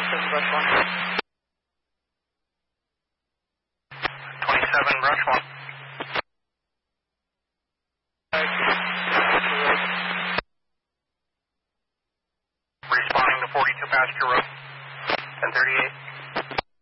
brush 1. 27 brush 1. Responding to 42 passenger road, 1038.